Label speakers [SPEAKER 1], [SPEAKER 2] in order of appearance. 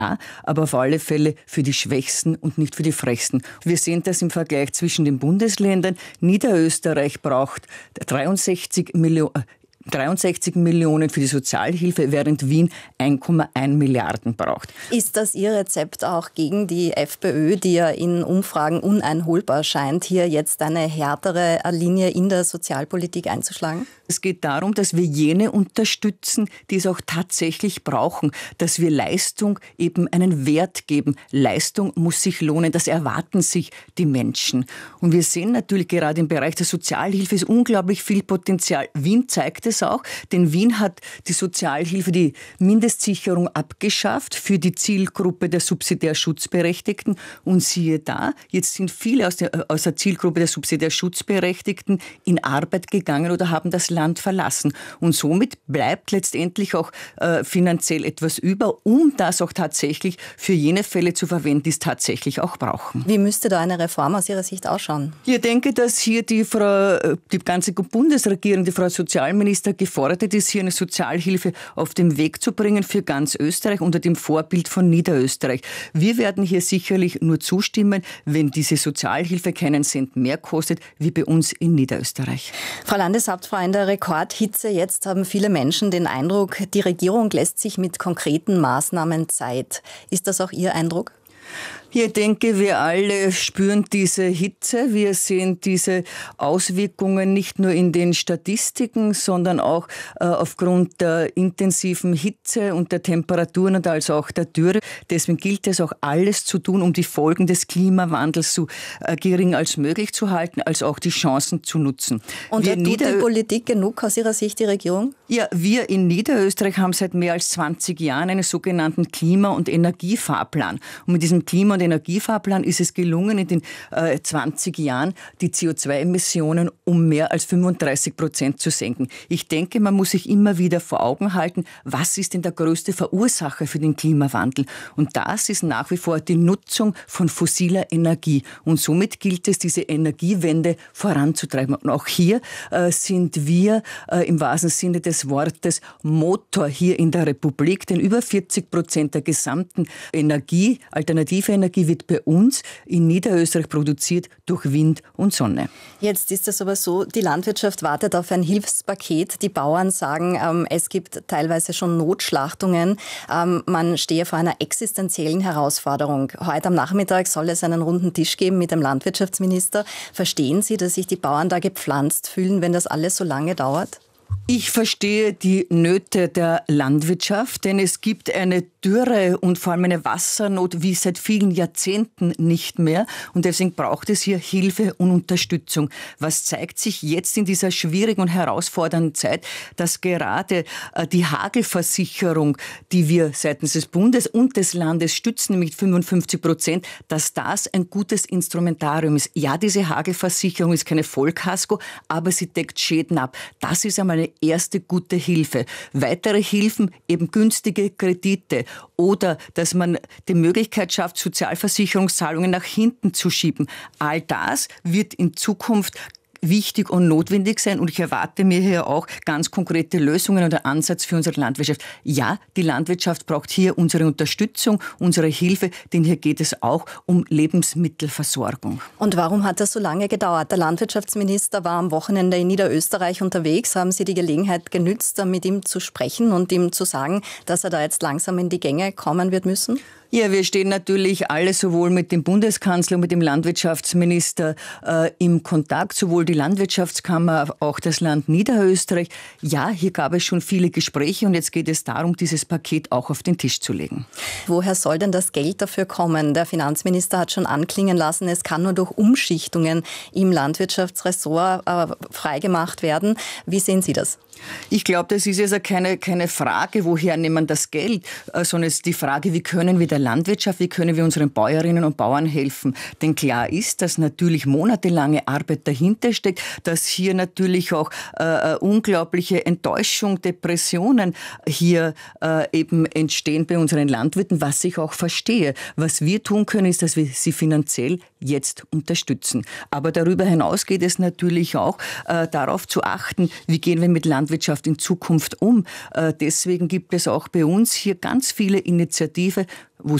[SPEAKER 1] ja, aber auf alle Fälle für die Schwächsten und nicht für die Frechsten. Wir sehen das im Vergleich zwischen den Bundesländern. Niederösterreich braucht 63 Millionen für die Sozialhilfe, während Wien 1,1 Milliarden braucht.
[SPEAKER 2] Ist das Ihr Rezept auch gegen die FPÖ, die ja in Umfragen uneinholbar scheint, hier jetzt eine härtere Linie in der Sozialpolitik einzuschlagen?
[SPEAKER 1] Es geht darum, dass wir jene unterstützen, die es auch tatsächlich brauchen, dass wir Leistung eben einen Wert geben. Leistung muss sich lohnen, das erwarten sich die Menschen. Und wir sehen natürlich gerade im Bereich der Sozialhilfe ist unglaublich viel Potenzial. Wien zeigt es auch, denn Wien hat die Sozialhilfe, die Mindestsicherung abgeschafft für die Zielgruppe der subsidiär Schutzberechtigten. Und siehe da, jetzt sind viele aus der Zielgruppe der subsidiär Schutzberechtigten in Arbeit gegangen oder haben das Land verlassen. Und somit bleibt letztendlich auch finanziell etwas über, um das auch tatsächlich für jene Fälle zu verwenden, die es tatsächlich auch brauchen.
[SPEAKER 2] Wie müsste da eine Reform aus Ihrer Sicht ausschauen?
[SPEAKER 1] Ich denke, dass hier die ganze Bundesregierung, die Frau Sozialminister gefordert ist, hier eine Sozialhilfe auf den Weg zu bringen für ganz Österreich unter dem Vorbild von Niederösterreich. Wir werden hier sicherlich nur zustimmen, wenn diese Sozialhilfe keinen Cent mehr kostet, wie bei uns in Niederösterreich.
[SPEAKER 2] Frau Landeshauptfrau, in der Rekordhitze jetzt haben viele Menschen den Eindruck, die Regierung lässt sich mit konkreten Maßnahmen Zeit. Ist das auch Ihr Eindruck?
[SPEAKER 1] Ich denke, wir alle spüren diese Hitze. Wir sehen diese Auswirkungen nicht nur in den Statistiken, sondern auch aufgrund der intensiven Hitze und der Temperaturen und also auch der Dürre. Deswegen gilt es auch alles zu tun, um die Folgen des Klimawandels so gering als möglich zu halten, als auch die Chancen zu nutzen.
[SPEAKER 2] Und tut die Politik genug aus Ihrer Sicht, die Regierung?
[SPEAKER 1] Ja, wir in Niederösterreich haben seit mehr als 20 Jahren einen sogenannten Klima- und Energiefahrplan. Und mit diesem Klima- und Energiefahrplan ist es gelungen, in den 20 Jahren die CO2-Emissionen um mehr als 35% zu senken. Ich denke, man muss sich immer wieder vor Augen halten, was ist denn der größte Verursacher für den Klimawandel? Und das ist nach wie vor die Nutzung von fossiler Energie. Und somit gilt es, diese Energiewende voranzutreiben. Und auch hier sind wir im wahrsten Sinne des Wortes Motor hier in der Republik, denn über 40% der gesamten Energie, alternative Energie, wird bei uns in Niederösterreich produziert durch Wind und Sonne.
[SPEAKER 2] Jetzt ist es aber so, die Landwirtschaft wartet auf ein Hilfspaket. Die Bauern sagen, es gibt teilweise schon Notschlachtungen. Man stehe vor einer existenziellen Herausforderung. Heute am Nachmittag soll es einen runden Tisch geben mit dem Landwirtschaftsminister. Verstehen Sie, dass sich die Bauern da gepflanzt fühlen, wenn das alles so lange dauert?
[SPEAKER 1] Ich verstehe die Nöte der Landwirtschaft, denn es gibt eine Dürre und vor allem eine Wassernot wie seit vielen Jahrzehnten nicht mehr. Und deswegen braucht es hier Hilfe und Unterstützung. Was zeigt sich jetzt in dieser schwierigen und herausfordernden Zeit, dass gerade die Hagelversicherung, die wir seitens des Bundes und des Landes stützen, mit 55%, dass das ein gutes Instrumentarium ist. Ja, diese Hagelversicherung ist keine Vollkasko, aber sie deckt Schäden ab. Das ist einmal eine erste gute Hilfe. Weitere Hilfen, eben günstige Kredite oder dass man die Möglichkeit schafft, Sozialversicherungszahlungen nach hinten zu schieben. All das wird in Zukunft wichtig und notwendig sein und ich erwarte mir hier auch ganz konkrete Lösungen oder Ansatz für unsere Landwirtschaft. Ja, die Landwirtschaft braucht hier unsere Unterstützung, unsere Hilfe, denn hier geht es auch um Lebensmittelversorgung.
[SPEAKER 2] Und warum hat das so lange gedauert? Der Landwirtschaftsminister war am Wochenende in Niederösterreich unterwegs. Haben Sie die Gelegenheit genützt, mit ihm zu sprechen und ihm zu sagen, dass er da jetzt langsam in die Gänge kommen wird müssen?
[SPEAKER 1] Ja, wir stehen natürlich alle sowohl mit dem Bundeskanzler und mit dem Landwirtschaftsminister im Kontakt, sowohl die Landwirtschaftskammer, auch das Land Niederösterreich. Ja, hier gab es schon viele Gespräche und jetzt geht es darum, dieses Paket auch auf den Tisch zu legen.
[SPEAKER 2] Woher soll denn das Geld dafür kommen? Der Finanzminister hat schon anklingen lassen, es kann nur durch Umschichtungen im Landwirtschaftsressort freigemacht werden. Wie sehen Sie das?
[SPEAKER 1] Ich glaube, das ist also keine Frage, woher nehmen das Geld, sondern es ist die Frage, wie können wir der Landwirtschaft, wie können wir unseren Bäuerinnen und Bauern helfen. Denn klar ist, dass natürlich monatelange Arbeit dahinter steckt, dass hier natürlich auch unglaubliche Enttäuschung, Depressionen hier eben entstehen bei unseren Landwirten, was ich auch verstehe. Was wir tun können, ist, dass wir sie finanziell jetzt unterstützen. Aber darüber hinaus geht es natürlich auch darauf zu achten, wie gehen wir mit Landwirtschaft in Zukunft um. Deswegen gibt es auch bei uns hier ganz viele Initiativen, wo